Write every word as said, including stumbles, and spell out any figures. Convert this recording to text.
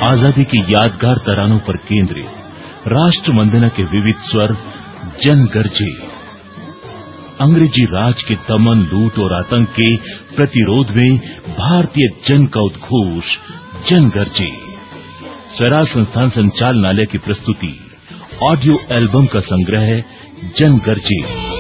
आजादी के यादगार तरानों पर केंद्रित राष्ट्र वंदना के विविध स्वर जन गरजे। अंग्रेजी राज के दमन, लूट और आतंक के प्रतिरोध में भारतीय जन का उद्घोष जन गरजे। स्वराज संस्थान संचालनालय की प्रस्तुति ऑडियो एल्बम का संग्रह जन गरजे।